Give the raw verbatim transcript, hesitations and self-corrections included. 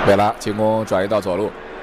贝拉进攻转移到左路，